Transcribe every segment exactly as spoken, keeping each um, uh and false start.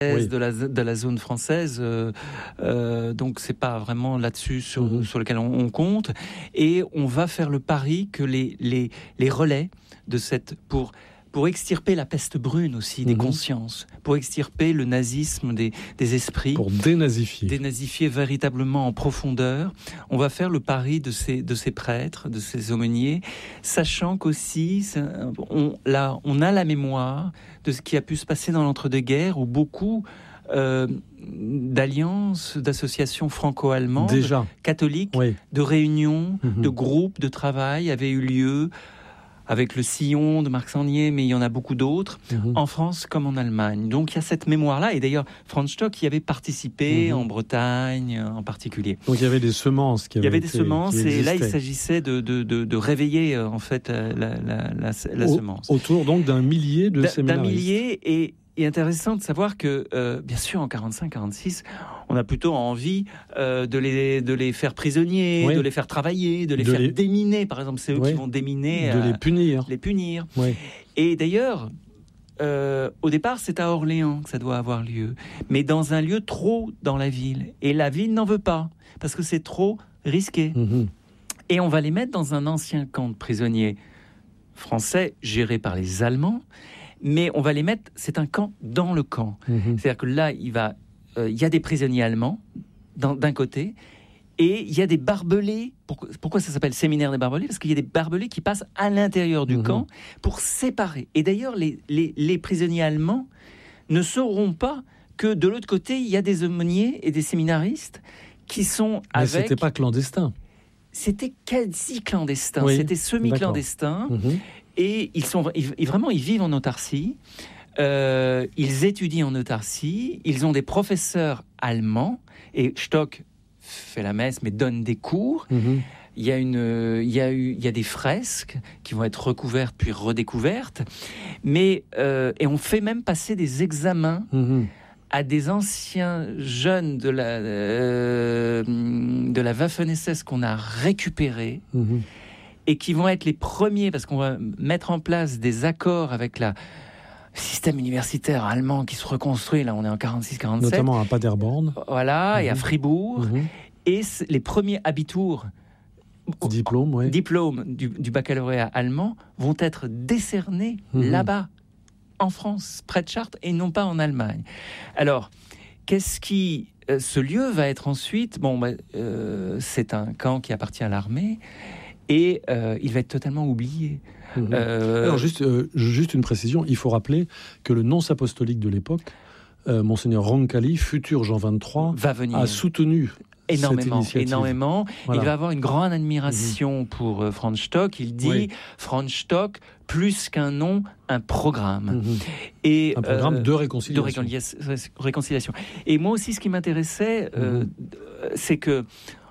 Oui. De, la, de la zone française, euh, euh, donc c'est pas vraiment là-dessus sur, mmh. sur lequel on, on compte, et on va faire le pari que les, les, les relais de cette pour pour extirper la peste brune aussi des mmh. consciences, pour extirper le nazisme des, des esprits, pour dénazifier, dénazifier véritablement en profondeur, on va faire le pari de ces de ces prêtres, de ces aumôniers, sachant qu'aussi on là on a la mémoire de ce qui a pu se passer dans l'entre-deux-guerres, où beaucoup euh, d'alliances, d'associations franco-allemandes, Déjà. catholiques, oui. de réunions, mmh. de groupes de travail avaient eu lieu, avec le Sillon de Marc Sangnier, mais il y en a beaucoup d'autres, mmh. en France comme en Allemagne. Donc il y a cette mémoire-là, et d'ailleurs Franz Stock y avait participé, mmh. en Bretagne en particulier. Donc il y avait des semences qui avaient Il y avait été, des semences, et là il s'agissait de, de, de, de réveiller en fait la, la, la, la, la Au, semence. Autour donc d'un millier de séminaristes. D'un millier, et il est intéressant de savoir que, euh, bien sûr, en quarante-cinq quarante-six, on a plutôt envie euh, de, les, de les faire prisonniers, oui. de les faire travailler, de les de faire les... déminer. Par exemple, c'est eux oui. qui vont déminer. De euh, les punir. Les punir. Oui. Et d'ailleurs, euh, au départ, c'est à Orléans que ça doit avoir lieu. Mais dans un lieu trop dans la ville. Et la ville n'en veut pas, parce que c'est trop risqué. Mm-hmm. Et on va les mettre dans un ancien camp de prisonniers français, géré par les Allemands. Mais on va les mettre, c'est un camp dans le camp. Mmh. C'est-à-dire que là, il va, euh, y a des prisonniers allemands dans, d'un côté, et il y a des barbelés. Pourquoi, pourquoi ça s'appelle séminaire des barbelés ? Parce qu'il y a des barbelés qui passent à l'intérieur du mmh. camp pour séparer. Et d'ailleurs, les, les, les prisonniers allemands ne sauront pas que de l'autre côté, il y a des aumôniers et des séminaristes qui sont Mais avec... Mais c'était pas clandestin. C'était quasi clandestin. Oui, c'était semi-clandestin. Mmh. Et ils sont ils, vraiment, ils vivent en autarcie. Euh, ils étudient en autarcie. Ils ont des professeurs allemands. Et Stock fait la messe, mais donne des cours. Mmh. Il y a une, il y a eu, il y a des fresques qui vont être recouvertes puis redécouvertes. Mais euh, et on fait même passer des examens. Mmh. à des anciens jeunes de la euh, de la Waffen-S S qu'on a récupérés. Mmh. Et qui vont être les premiers, parce qu'on va mettre en place des accords avec le système universitaire allemand qui se reconstruit. Là, on est en quarante-six quarante-sept. Notamment à Paderborn. Voilà, mmh. et à Fribourg. Mmh. Et les premiers abitours, diplômes, oui. diplômes du, du baccalauréat allemand vont être décernés mmh. là-bas, en France, près de Chartres, et non pas en Allemagne. Alors, qu'est-ce qui... Euh, ce lieu va être ensuite... Bon, bah, euh, c'est un camp qui appartient à l'armée, et euh, il va être totalement oublié. Mmh. Euh... Alors, juste, euh, juste une précision, il faut rappeler que le nonce apostolique de l'époque, euh, Monseigneur Roncalli, futur Jean vingt-trois, va venir. a soutenu énormément, cette initiative. énormément. Voilà. Il va avoir une grande admiration mmh. pour euh, Franz Stock. Il dit, oui. Franz Stock, plus qu'un nom, un programme. Mmh. Et, un programme euh, de réconciliation. De réconciliation. réconciliation. Et moi aussi, ce qui m'intéressait, euh, mmh. c'est que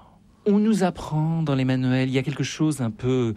on nous apprend dans les manuels, il y a quelque chose d'un peu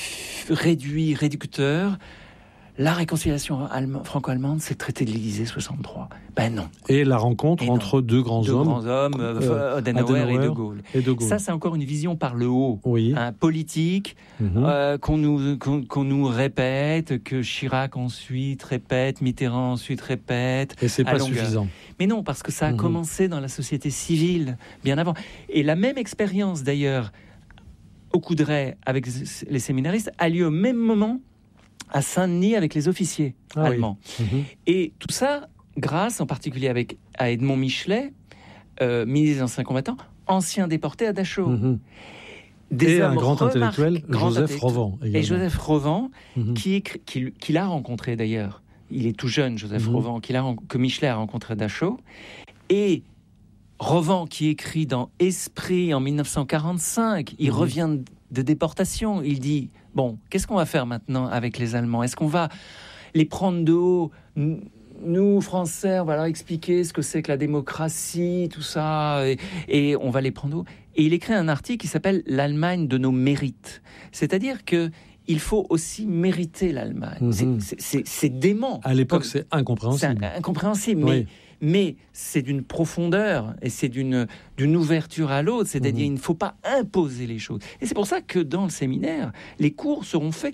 réduit, réducteur. La réconciliation allemand, franco-allemande, c'est le traité de l'Élysée soixante-trois. Ben non. Et la rencontre et entre non. deux grands deux hommes. Deux grands hommes, euh, Adenauer, Adenauer et, de Gaulle. et de Gaulle. Ça, c'est encore une vision par le haut, oui. hein, politique, mm-hmm. euh, qu'on, nous, qu'on, qu'on nous répète, que Chirac ensuite répète, Mitterrand ensuite répète. Et c'est pas longueur. suffisant. Mais non, parce que ça a mm-hmm. commencé dans la société civile, bien avant. Et la même expérience, d'ailleurs, au Coudray, avec les séminaristes, a lieu au même moment à Saint-Denis avec les officiers ah, allemands. Oui. Mmh. Et tout ça, grâce en particulier avec, à Edmond Michelet, euh, ministre des Anciens Combattants, ancien déporté à Dachau. Mmh. Des et un grand intellectuel, grand Joseph intellectuel, Rovan. Également. Et Joseph Rovan, mmh. qui, qui, qui l'a rencontré d'ailleurs. Il est tout jeune, Joseph mmh. Rovan, qui l'a, que Michelet a rencontré à Dachau. Et Rovan, qui écrit dans Esprit en dix-neuf cent quarante-cinq, il mmh. revient de déportation. Il dit... Bon, qu'est-ce qu'on va faire maintenant avec les Allemands ? Est-ce qu'on va les prendre de haut ? Nous, Français, on va leur expliquer ce que c'est que la démocratie, tout ça, et, et on va les prendre de haut. Et il écrit un article qui s'appelle « L'Allemagne de nos mérites ». C'est-à-dire que il faut aussi mériter l'Allemagne. Mmh. C'est, c'est, c'est, c'est dément. À l'époque, comme, c'est incompréhensible. C'est incompréhensible, oui. mais... Mais c'est d'une profondeur et c'est d'une, d'une ouverture à l'autre. C'est-à-dire, mmh. il ne faut pas imposer les choses. Et c'est pour ça que dans le séminaire, les cours seront faits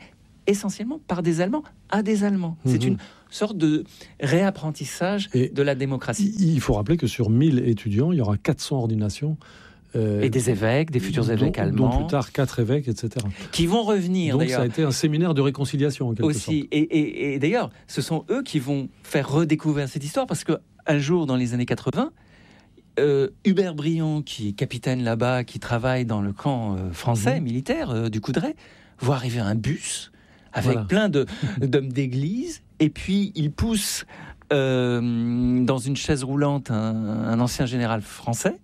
essentiellement par des Allemands à des Allemands. Mmh. C'est une sorte de réapprentissage et de la démocratie. Il faut rappeler que sur mille étudiants, il y aura quatre cents ordinations. Euh, et des évêques, des futurs évêques dont, allemands. Dont plus tard quatre évêques, et cetera. Qui vont revenir, Donc d'ailleurs. ça a été un séminaire de réconciliation, en quelque Aussi. sorte. Et, et, et d'ailleurs, ce sont eux qui vont faire redécouvrir cette histoire, parce qu'un jour, dans les années quatre-vingts, euh, Hubert Briand, qui est capitaine là-bas, qui travaille dans le camp euh, français, mmh. militaire, euh, du Coudray, voit arriver un bus avec voilà. plein de, d'hommes d'église, et puis il pousse euh, dans une chaise roulante un, un ancien général français,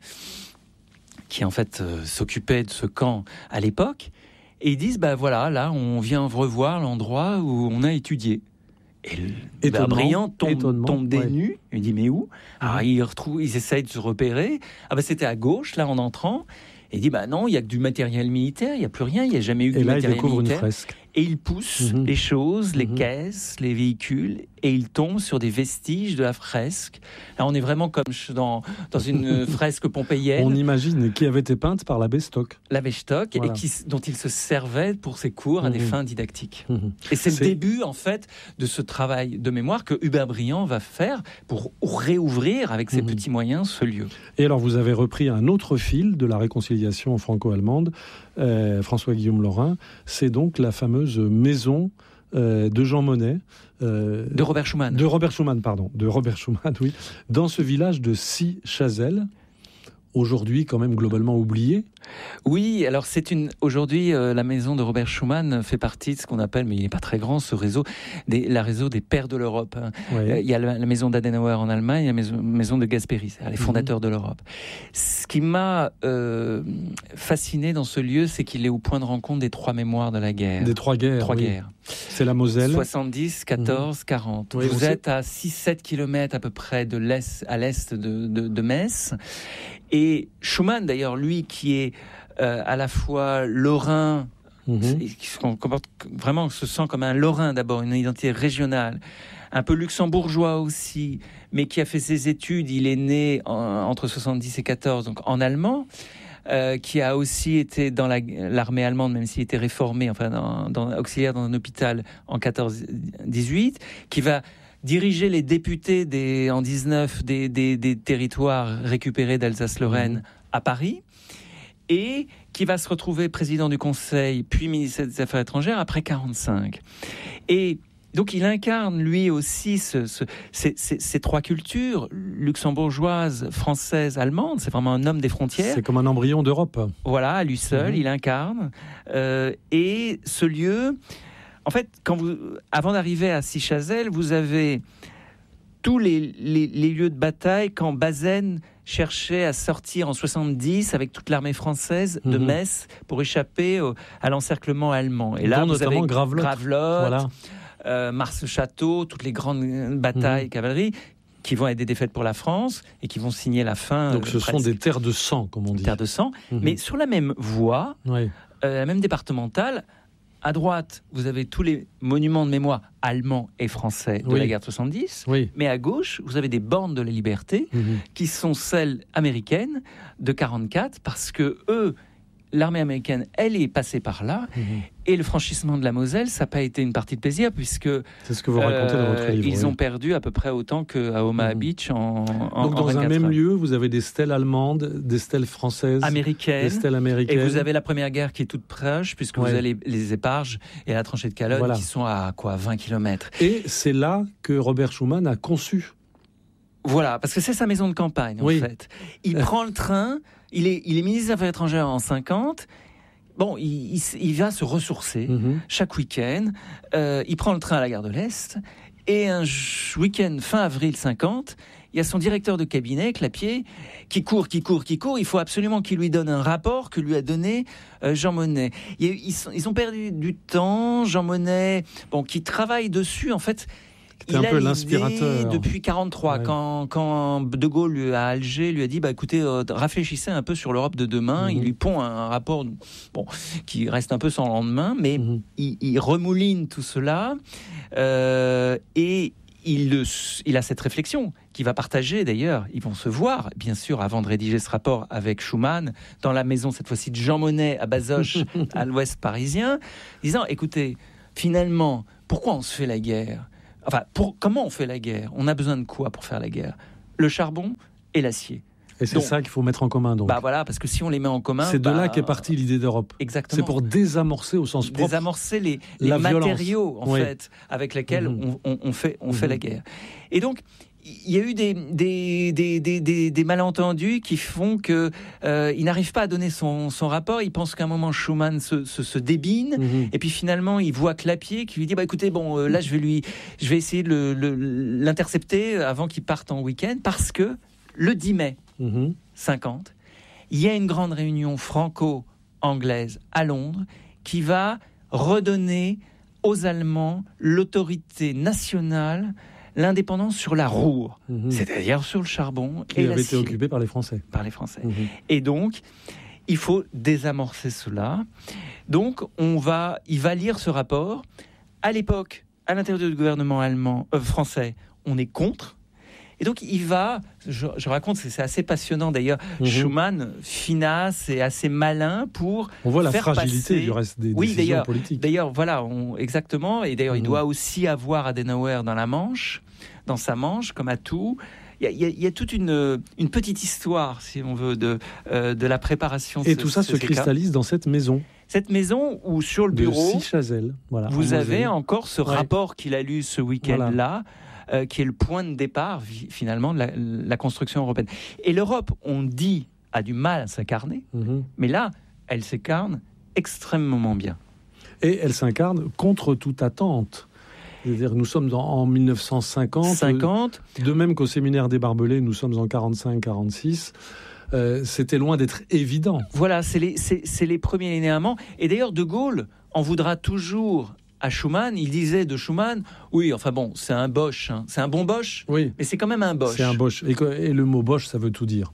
qui en fait euh, s'occupait de ce camp à l'époque, et ils disent, ben bah, voilà, là on vient revoir l'endroit où on a étudié. Et le Briand tombe, tombe des ouais. nues, il dit mais où ? Alors ils, retrouvent, ils essayent de se repérer, ah ben bah, c'était à gauche, là en entrant, et il dit, bah non, il n'y a que du matériel militaire, il n'y a plus rien, il n'y a jamais eu de et là, matériel il découvre militaire. Une fresque. Et il pousse mmh. les choses, les mmh. caisses, les véhicules, et il tombe sur des vestiges de la fresque. Là, on est vraiment comme dans, dans une fresque pompéienne. On imagine qui avait été peinte par l'abbé Stock. L'abbé Stock, voilà. et qui, dont il se servait pour ses cours à mmh. des fins didactiques. Mmh. Et c'est, c'est le début, en fait, de ce travail de mémoire que Hubert Briand va faire pour réouvrir, avec ses mmh. petits moyens, ce lieu. Et alors, vous avez repris un autre fil de la réconciliation franco-allemande, euh, François-Guillaume Laurin, c'est donc la fameuse maison euh, de Jean Monnet. Euh, de Robert Schuman. De Robert Schuman, pardon. De Robert Schuman, oui. Dans ce village de Six-Chazelles, aujourd'hui quand même globalement oublié. Oui, alors c'est une aujourd'hui euh, la maison de Robert Schuman fait partie de ce qu'on appelle, mais il n'est pas très grand, ce réseau, des, la réseau des pères de l'Europe. Il ouais. euh, y a la, la maison d'Adenauer en Allemagne, et la maison, maison de Gasperi, c'est les fondateurs mmh. de l'Europe. Ce qui m'a euh, fasciné dans ce lieu, c'est qu'il est au point de rencontre des trois mémoires de la guerre. Des trois guerres. Trois oui. guerres. C'est la Moselle. soixante-dix, quatorze, mmh. quarante. Oui, vous êtes à six sept kilomètres à peu près de l'est, à l'est de, de, de Metz. Et Schuman, d'ailleurs, lui qui est Euh, à la fois lorrain, mmh. qui se comporte vraiment, se sent comme un lorrain d'abord, une identité régionale, un peu luxembourgeois aussi, mais qui a fait ses études, il est né en, entre soixante-dix et quatorze, donc en allemand, euh, qui a aussi été dans la, l'armée allemande, même s'il était réformé, enfin dans, dans, auxiliaire dans un hôpital en quatorze dix-huit, qui va diriger les députés des, en dix-neuf des, des, des territoires récupérés d'Alsace-Lorraine mmh. à Paris, et qui va se retrouver président du Conseil, puis ministre des Affaires étrangères après quarante-cinq. Et donc il incarne lui aussi ce, ce, ces, ces, ces trois cultures, luxembourgeoise, française, allemande. C'est vraiment un homme des frontières. C'est comme un embryon d'Europe. Voilà, à lui seul, mmh. il incarne. Euh, et ce lieu, en fait, quand vous, avant d'arriver à Six-Chazelles, vous avez tous les, les, les lieux de bataille quand Bazaine cherchait à sortir en soixante-dix avec toute l'armée française de mmh. Metz pour échapper au, à l'encerclement allemand. Et là, dont vous notamment avez Gravelotte, Gravelotte voilà. euh, Mars-Château, toutes les grandes batailles mmh. cavalerie qui vont être des défaites pour la France et qui vont signer la fin. Donc ce euh, sont des terres de sang, comme on dit. Terres de sang, mmh. mais sur la même voie, oui. euh, la même départementale. À droite, vous avez tous les monuments de mémoire allemands et français de oui. la guerre de soixante-dix. Oui. Mais à gauche, vous avez des bornes de la liberté mmh. qui sont celles américaines de quarante-quatre, parce que eux, l'armée américaine, elle est passée par là. Mmh. Et le franchissement de la Moselle, ça n'a pas été une partie de plaisir, puisque c'est ce que vous racontez euh, dans votre livre. Ils oui. ont perdu à peu près autant qu'à Omaha mmh. Beach en, en Donc dans en un même heures. lieu, vous avez des stèles allemandes, des stèles françaises, américaines, des stèles américaines. Et vous avez la Première Guerre qui est toute proche, puisque ouais. vous avez les, les éparges et la tranchée de Calonne voilà. qui sont à quoi, vingt kilomètres. Et c'est là que Robert Schuman a conçu. Voilà, parce que c'est sa maison de campagne, en oui. fait. Il prend le train, il est, il est ministre des Affaires étrangères en cinquante. Bon, il, il, il va se ressourcer mmh. chaque week-end. Euh, il prend le train à la gare de l'Est. Et un week-end fin avril cinquante, il y a son directeur de cabinet, Clapier, qui court, qui court, qui court. Il faut absolument qu'il lui donne un rapport que lui a donné euh, Jean Monnet. Ils, ils, sont, ils ont perdu du temps. Jean Monnet, bon, qui travaille dessus, en fait. C'était il un peu l'inspirateur. Depuis quarante-trois, ouais. quand, quand De Gaulle lui, à Alger lui a dit bah, écoutez, euh, réfléchissez un peu sur l'Europe de demain. Mm-hmm. Il lui pond un, un rapport bon, qui reste un peu sans lendemain, mais mm-hmm. il, il remouline tout cela euh, et il, le, il a cette réflexion qu'il va partager d'ailleurs. Ils vont se voir, bien sûr, avant de rédiger ce rapport avec Schuman, dans la maison cette fois-ci de Jean Monnet à Bazoches, à l'ouest parisien, disant écoutez, finalement, pourquoi on se fait la guerre ? Enfin, pour, comment on fait la guerre ? On a besoin de quoi pour faire la guerre ? Le charbon et l'acier. Et c'est donc, ça qu'il faut mettre en commun, donc. Bah voilà, parce que si on les met en commun... C'est de bah, là qu'est partie l'idée d'Europe. Exactement. C'est pour désamorcer au sens propre. Désamorcer les, les matériaux, en oui. fait, avec lesquels mmh. on, on, on, fait, on mmh. fait la guerre. Et donc, il y a eu des, des, des, des, des, des malentendus qui font qu'il euh, n'arrive pas à donner son, son rapport. Il pense qu'à un moment, Schuman se, se, se débine. Mmh. Et puis finalement, il voit Clapier qui lui dit bah, « Écoutez, bon, euh, là, je vais, lui, je vais essayer de le, le, l'intercepter avant qu'il parte en week-end. » Parce que le dix mai mmh. cinquante, il y a une grande réunion franco-anglaise à Londres qui va redonner aux Allemands l'autorité nationale, l'indépendance sur la Ruhr, mmh. c'est-à-dire sur le charbon qui et avait l'acier. été occupé par les Français. Par les Français. Mmh. Et donc, il faut désamorcer cela. Donc, on va, il va lire ce rapport. À l'époque, à l'intérieur du gouvernement allemand, euh, français, on est contre. Et donc, il va, je, je raconte, c'est, c'est assez passionnant d'ailleurs, mmh. Schuman, finasse et assez malin pour On voit la faire fragilité passer... du reste des oui, décisions d'ailleurs, politiques. D'ailleurs, voilà, on, exactement. Et d'ailleurs, mmh. il doit aussi avoir Adenauer dans la Manche, dans sa Manche, comme à tout. Il y a, il y a toute une, une petite histoire, si on veut, de, euh, de la préparation. De et ce, tout ça se cristallise dans cette maison. Cette maison où, sur le bureau, de Sichazel, voilà, vous avez Moselle. Encore ce ouais. rapport qu'il a lu ce week-end-là, voilà. euh, qui est le point de départ, finalement, de la, la construction européenne. Et l'Europe, on dit, a du mal à s'incarner, mm-hmm. mais là, elle s'incarne extrêmement bien. Et elle s'incarne contre toute attente. C'est-à-dire, nous sommes en, en dix-neuf cent cinquante. cinquante. De même qu'au séminaire des Barbelés, nous sommes en quarante-cinq quarante-six. Euh, c'était loin d'être évident. Voilà, c'est les, c'est, c'est les premiers linéaments. Et d'ailleurs, De Gaulle en voudra toujours à Schuman. Il disait de Schuman, oui, enfin bon, c'est un Bosch. Hein. C'est un bon Bosch, oui. mais c'est quand même un Bosch. C'est un Bosch. Et, et le mot Bosch, ça veut tout dire.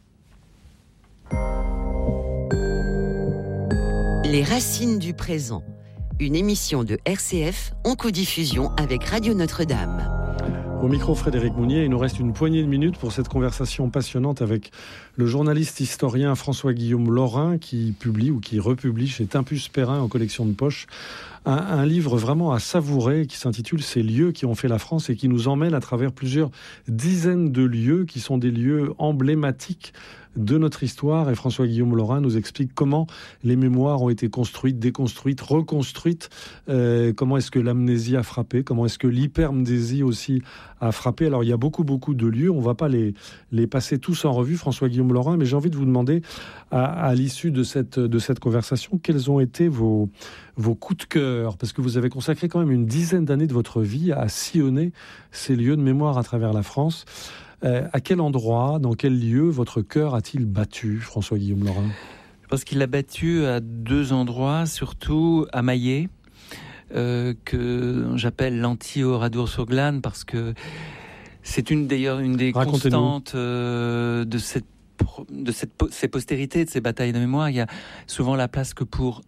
Les racines du présent. Une émission de R C F en codiffusion avec Radio Notre-Dame. Au micro, Frédéric Mounier, il nous reste une poignée de minutes pour cette conversation passionnante avec le journaliste historien François-Guillaume Laurin qui publie ou qui republie chez Tempus Perrin en collection de poche un, un livre vraiment à savourer qui s'intitule « Ces lieux qui ont fait la France » et qui nous emmène à travers plusieurs dizaines de lieux qui sont des lieux emblématiques de notre histoire. Et François-Guillaume Laurin nous explique comment les mémoires ont été construites, déconstruites, reconstruites, euh, comment est-ce que l'amnésie a frappé, comment est-ce que l'hypermnésie aussi a frappé. Alors il y a beaucoup beaucoup de lieux, on ne va pas les, les passer tous en revue, François-Guillaume Laurin, mais j'ai envie de vous demander à, à l'issue de cette, de cette conversation, quels ont été vos, vos coups de cœur, parce que vous avez consacré quand même une dizaine d'années de votre vie à sillonner ces lieux de mémoire à travers la France. Euh, à quel endroit, dans quel lieu votre cœur a-t-il battu, François-Guillaume Laurin ? Je pense qu'il l'a battu à deux endroits, surtout à Maillé, euh, que j'appelle l'anti-Oradour-sur-Glane, parce que c'est une, d'ailleurs une des constantes euh, de, cette, de cette, ces postérités, de ces batailles de mémoire. Il y a souvent la place que pour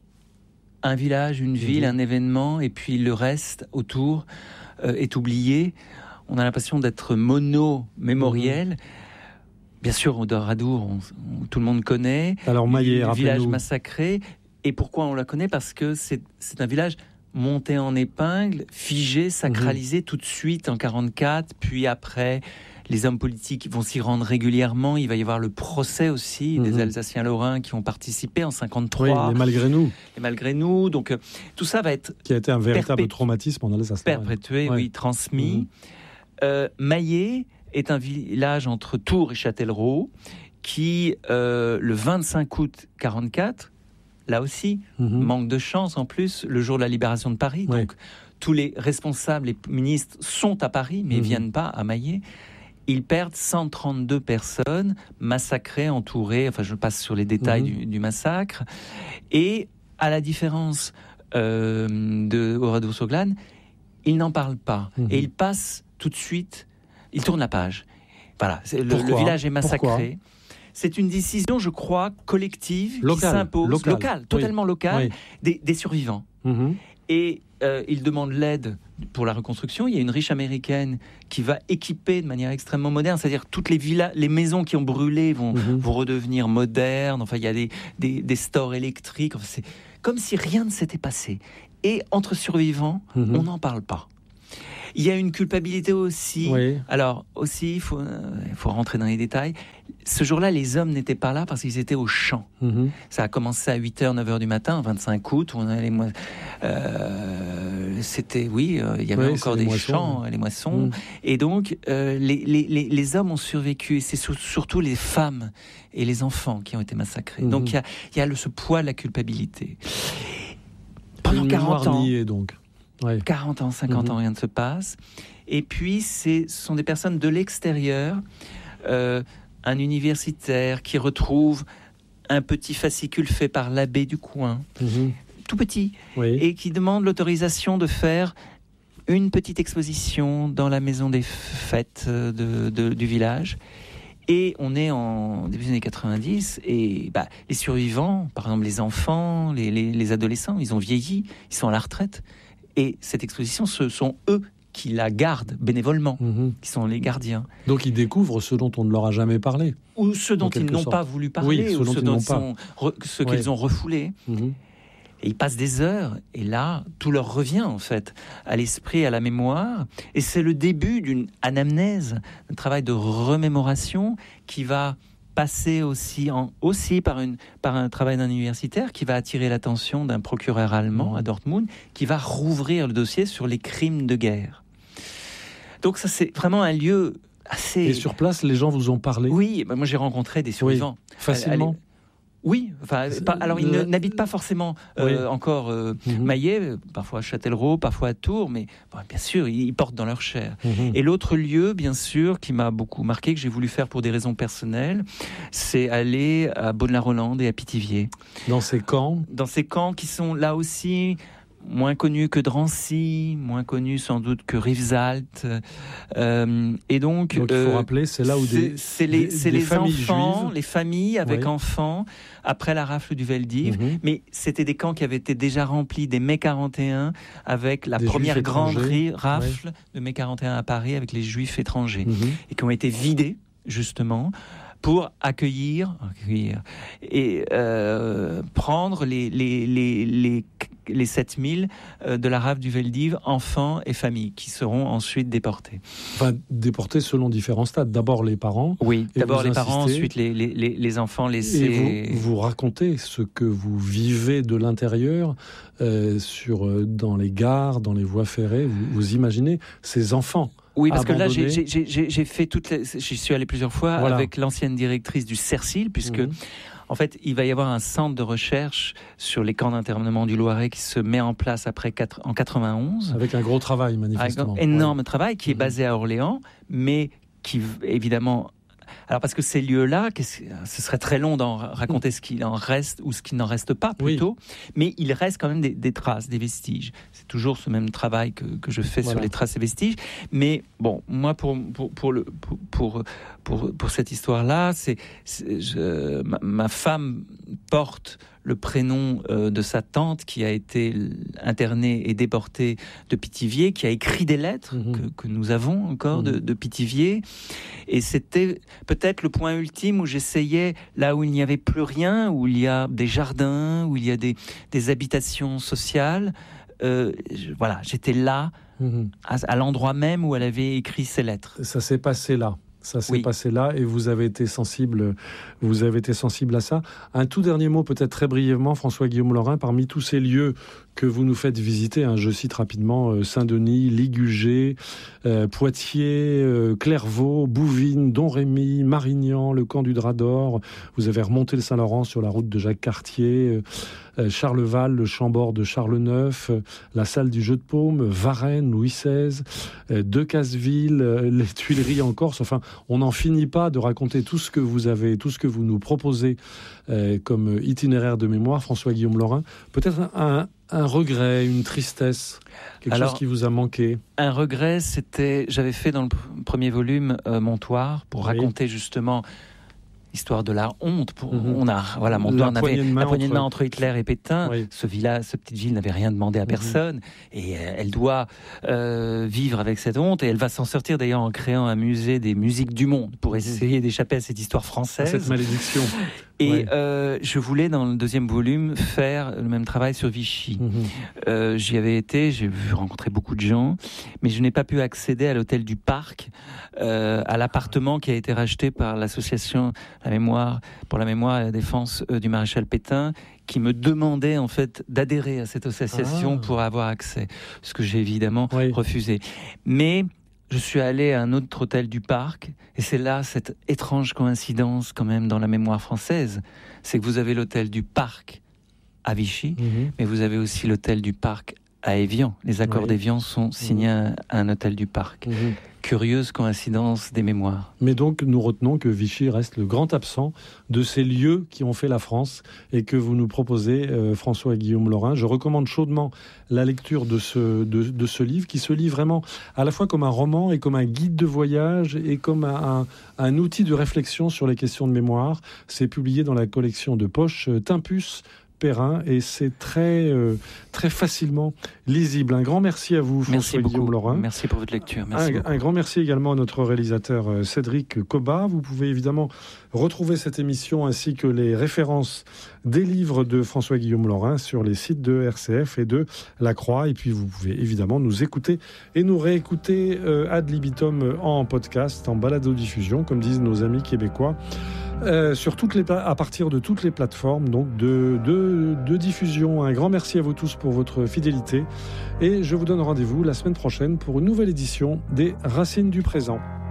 un village, une ville, mmh. un événement, et puis le reste autour euh, est oublié. On a l'impression d'être mono-mémoriel. Mmh. Bien sûr, Oradour, on, on, tout le monde connaît. Alors, Maillé, le village massacré. Et pourquoi on la connaît ? Parce que c'est, c'est un village monté en épingle, figé, sacralisé mmh. tout de suite en quarante-quatre. Puis après, les hommes politiques vont s'y rendre régulièrement. Il va y avoir le procès aussi mmh. des Alsaciens-Lorrains qui ont participé en cinquante-trois. Oui, et malgré nous. Et malgré nous. Donc, euh, tout ça va être... Qui a été un véritable perpé... traumatisme en Alsace. Perpétué, oui, oui transmis. Mmh. Euh, Maillé est un village entre Tours et Châtellerault qui, euh, le vingt-cinq août quarante-quatre, là aussi, mmh. manque de chance en plus, le jour de la libération de Paris. Oui. Donc, tous les responsables, les ministres sont à Paris, mais ne mmh. viennent pas à Maillé. Ils perdent cent trente-deux personnes massacrées, entourées. Enfin, je passe sur les détails mmh. du, du massacre. Et à la différence euh, de Oradour-sur-Glane, ils n'en parlent pas. Mmh. Et ils passent tout de suite, ils tournent la page. Voilà, le, le village est massacré. Pourquoi ? C'est une décision, je crois, collective, local, qui s'impose, local, local totalement oui. locale, oui. des, des survivants. Mmh. Et euh, ils demandent l'aide pour la reconstruction. Il y a une riche américaine qui va équiper de manière extrêmement moderne, c'est-à-dire toutes les villas, les maisons qui ont brûlé vont, mmh. vont redevenir modernes. Enfin, il y a des, des, des stores électriques. Enfin, c'est comme si rien ne s'était passé. Et entre survivants, mmh. on n'en parle pas. Il y a une culpabilité aussi. Oui. Alors, aussi, il faut, euh, faut rentrer dans les détails. Ce jour-là, les hommes n'étaient pas là parce qu'ils étaient au champ. Mmh. Ça a commencé à huit heures, neuf heures du matin, vingt-cinq août. Où on allait, euh, c'était, oui, euh, il y avait oui, encore des moissons, champs, ouais. les moissons. Mmh. Et donc, euh, les, les, les, les hommes ont survécu. Et c'est sur, surtout les femmes et les enfants qui ont été massacrés. Mmh. Donc, il y a, il y a le, ce poids de la culpabilité. Pendant quarante ans. Niée, donc. Ouais. quarante ans, cinquante mmh. ans, rien ne se passe. Et puis, c'est, ce sont des personnes de l'extérieur, euh, un universitaire qui retrouve un petit fascicule fait par l'abbé du coin, mmh. tout petit, oui. et qui demande l'autorisation de faire une petite exposition dans la maison des fêtes de, de, du village. Et on est en début des années quatre-vingt-dix, et bah, les survivants, par exemple les enfants, les, les, les adolescents, ils ont vieilli, ils sont à la retraite. Et cette exposition, ce sont eux qui la gardent bénévolement, mmh. qui sont les gardiens. Donc ils découvrent ce dont on ne leur a jamais parlé. Ou ceux dont ils n'ont sorte. pas voulu parler, oui, ou ceux, dont ils sont, re, ceux ouais. qu'ils ont refoulés. Mmh. Et ils passent des heures, et là, tout leur revient en fait, à l'esprit, à la mémoire. Et c'est le début d'une anamnèse, un travail de remémoration qui va passer aussi, en, aussi par, une, par un travail d'un universitaire qui va attirer l'attention d'un procureur allemand à Dortmund, qui va rouvrir le dossier sur les crimes de guerre. Donc ça, c'est vraiment un lieu assez... Et sur place, les gens vous ont parlé ? Oui, bah moi j'ai rencontré des survivants. Oui, facilement ? Allez, Oui, enfin, pas, alors ils le... n'habitent pas forcément euh, oui. encore euh, mmh. Maillet, parfois à Châtellerault, parfois à Tours, mais bon, bien sûr, ils, ils portent dans leur chair. Mmh. Et l'autre lieu, bien sûr, qui m'a beaucoup marqué, que j'ai voulu faire pour des raisons personnelles, c'est aller à Beaune-la-Rolande et à Pithiviers. Dans ces camps ? Dans ces camps qui sont là aussi... moins connu que Drancy, moins connu sans doute que Rivesaltes. Euh, et donc, donc il faut euh, rappeler, c'est là où c'est, des, c'est les, des, c'est des les familles enfants, juives. les familles avec oui. enfants, après la rafle du Veldiv. Mm-hmm. Mais c'était des camps qui avaient été déjà remplis dès mai quarante et un, avec la des première grande rafle oui. de mai quarante et un à Paris, avec les Juifs étrangers, mm-hmm. et qui ont été vidés, justement, pour accueillir, accueillir et euh, prendre les, les, les, les, les sept mille de la rafle du Veldiv, enfants et familles, qui seront ensuite déportés. Enfin, déportés selon différents stades. D'abord les parents. Oui, d'abord les insistez, parents, ensuite les, les, les, les enfants laissés. Et vous, vous racontez ce que vous vivez de l'intérieur, euh, sur, dans les gares, dans les voies ferrées. Vous, vous imaginez ces enfants. Oui, parce que là, j'ai, j'ai, j'ai, j'ai fait toutes les... J'y suis allé plusieurs fois voilà. avec l'ancienne directrice du CERCIL, puisque, mmh. en fait, il va y avoir un centre de recherche sur les camps d'internement du Loiret qui se met en place après quatre, en quatre-vingt-onze. Avec un gros travail, manifestement. Avec un énorme ouais. travail qui est mmh. basé à Orléans, mais qui, évidemment... Alors, parce que ces lieux-là, ce serait très long d'en raconter ce qu'il en reste ou ce qu'il n'en reste pas, plutôt. Oui. Mais il reste quand même des, des traces, des vestiges. C'est toujours ce même travail que, que je fais voilà. sur les traces et vestiges. Mais bon, moi, pour, pour, pour, le, pour, pour, pour, pour cette histoire-là, c'est, c'est je, ma, ma femme porte le prénom euh, de sa tante qui a été internée et déportée de Pithiviers, qui a écrit des lettres mmh. que, que nous avons encore mmh. de, de Pithiviers. Et c'était peut-être le point ultime où j'essayais, là où il n'y avait plus rien, où il y a des jardins, où il y a des, des habitations sociales, euh, je, voilà, j'étais là, mmh. à, à l'endroit même où elle avait écrit ses lettres. Ça s'est passé là. Ça s'est oui. passé là et vous avez été sensible, vous avez été sensible à ça. Un tout dernier mot, peut-être très brièvement, François-Guillaume Laurin, parmi tous ces lieux que vous nous faites visiter, hein, je cite rapidement euh, Saint-Denis, Ligugé, euh, Poitiers, euh, Clairvaux, Bouvines, Domrémy, Marignan, le camp du Drap d'Or. Vous avez remonté le Saint-Laurent sur la route de Jacques Cartier, euh, Charleval, le Chambord de Charles neuf, euh, la salle du Jeu de Paume, Varennes, Louis seize, euh, Decazeville, euh, les Tuileries en Corse. Enfin, on n'en finit pas de raconter tout ce que vous avez, tout ce que vous nous proposez euh, comme itinéraire de mémoire, François-Guillaume Laurin. Peut-être un, un regret, une tristesse, quelque Alors, chose qui vous a manqué. Un regret, c'était, j'avais fait dans le premier volume euh, Montoire pour oui. raconter justement l'histoire de la honte. Pour, mmh. On a, voilà, mon la on poignée avait de main la poignée entre... de main entre Hitler et Pétain. Oui. Ce village, cette petite ville n'avait rien demandé à personne, mmh. et euh, elle doit euh, vivre avec cette honte, et elle va s'en sortir d'ailleurs en créant un musée des musiques du monde pour essayer mmh. d'échapper à cette histoire française. Cette malédiction. Et ouais. euh, je voulais, dans le deuxième volume, faire le même travail sur Vichy. Mmh. Euh, j'y avais été, j'ai vu rencontrer beaucoup de gens, mais je n'ai pas pu accéder à l'hôtel du Parc, euh, à l'appartement qui a été racheté par l'association la mémoire, pour la mémoire et la défense euh, du maréchal Pétain, qui me demandait en fait d'adhérer à cette association ah. pour avoir accès, ce que j'ai évidemment oui. refusé. Mais je suis allé à un autre hôtel du Parc, et c'est là cette étrange coïncidence quand même dans la mémoire française, c'est que vous avez l'hôtel du Parc à Vichy, mmh. mais vous avez aussi l'hôtel du Parc à Évian. Les accords oui. d'Évian sont signés mmh. à un hôtel du Parc. Mmh. Curieuse coïncidence des mémoires. Mais donc, nous retenons que Vichy reste le grand absent de ces lieux qui ont fait la France et que vous nous proposez, euh, François-Guillaume Laurin. Je recommande chaudement la lecture de ce, de, de ce livre qui se lit vraiment à la fois comme un roman et comme un guide de voyage et comme un, un, un outil de réflexion sur les questions de mémoire. C'est publié dans la collection de poche euh, Timpus Perrin, et c'est très, euh, très facilement lisible. Un grand merci à vous, François-Guillaume Laurin. Merci pour votre lecture. Merci un, un grand merci également à notre réalisateur euh, Cédric Cobat. Vous pouvez évidemment retrouver cette émission ainsi que les références des livres de François-Guillaume Laurin sur les sites de R C F et de La Croix. Et puis vous pouvez évidemment nous écouter et nous réécouter euh, ad libitum en podcast, en balado-diffusion, comme disent nos amis québécois. Euh, sur toutes les, à partir de toutes les plateformes donc de, de, de diffusion. Un grand merci à vous tous pour votre fidélité et je vous donne rendez-vous la semaine prochaine pour une nouvelle édition des Racines du présent.